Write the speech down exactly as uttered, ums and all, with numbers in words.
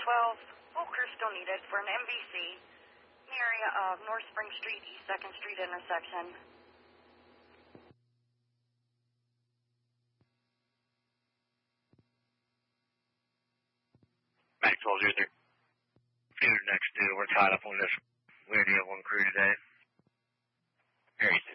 twelve, full crew still needed for an M B C in the area of North Spring Street, East second Street intersection. Maxwell zero three. Next due, we're tied up on this. We already have one crew today. Harry